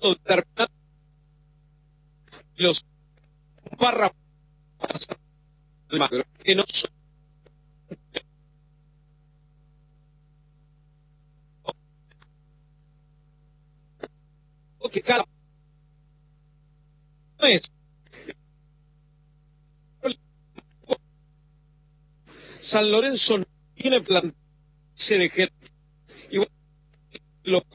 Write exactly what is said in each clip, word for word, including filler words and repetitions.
determinado los barra que no son que cada mes San Lorenzo no tiene plan de gente igual lo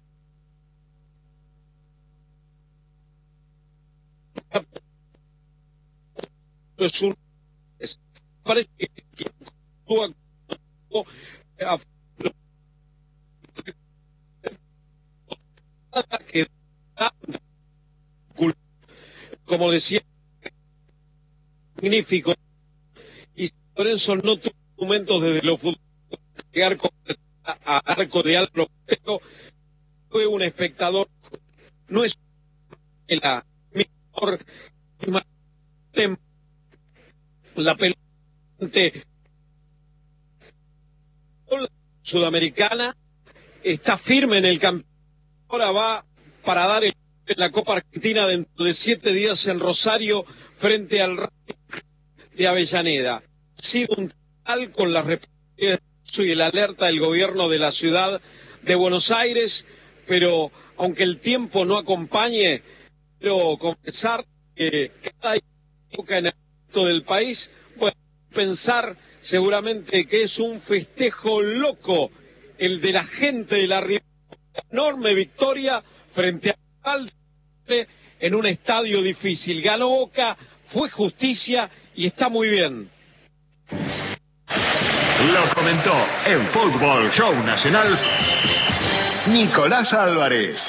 es un es, parece que, que que como decía magnífico y Lorenzo no tuvo momentos desde los fútbol llegar a arco de alto fue un espectador no es la mejor la pelota sudamericana está firme en el campeonato, ahora va para dar el, la Copa Argentina dentro de siete días en Rosario frente al de Avellaneda. Ha sido un tal con la responsabilidad y el alerta del gobierno de la ciudad de Buenos Aires, pero aunque el tiempo no acompañe, quiero confesar que cada época en el resto del país puede pensar seguramente que es un festejo loco el de la gente de la Ribera, enorme victoria frente a en un estadio difícil. Ganó Boca, fue justicia y está muy bien. Lo comentó en Fútbol Show Nacional Nicolás Álvarez.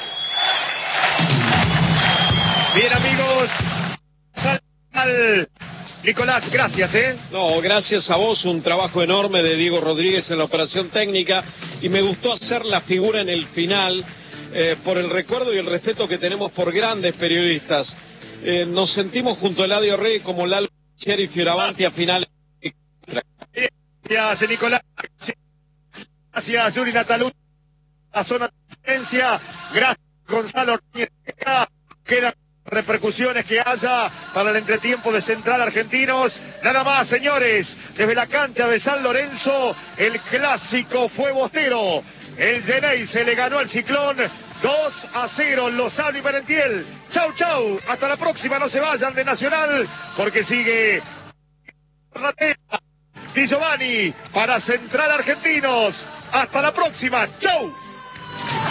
Bien, amigos, sal Nicolás, gracias, ¿eh? No, gracias a vos, un trabajo enorme de Diego Rodríguez en la operación técnica y me gustó hacer la figura en el final eh, por el recuerdo y el respeto que tenemos por grandes periodistas. Eh, nos sentimos junto a Eladio Rey como Lalo y Fioravanti a finales. Gracias, Nicolás. Gracias, Yuri Natalú. La zona de diferencia. Gracias, Gonzalo. Quedan repercusiones que haya para el entretiempo de Central Argentinos. Nada más, señores. Desde la cancha de San Lorenzo, el clásico fue bostero. El Genei se le ganó al Ciclón dos a cero. Lozano y Merentiel. Chau, chau. Hasta la próxima. No se vayan de Nacional porque sigue Ratera Di Giovanni para Central Argentinos. Hasta la próxima. Chau.